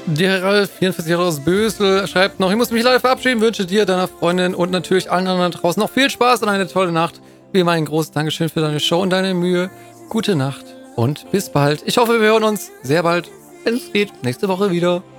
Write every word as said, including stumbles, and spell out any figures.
Der Ralf, vierundvierzig Jahre aus Bösel, schreibt noch: Ich muss mich leider verabschieden, wünsche dir, deiner Freundin und natürlich allen anderen draußen noch viel Spaß und eine tolle Nacht. Wie immer ein großes Dankeschön für deine Show und deine Mühe. Gute Nacht und bis bald. Ich hoffe, wir hören uns sehr bald, wenn es geht, nächste Woche wieder.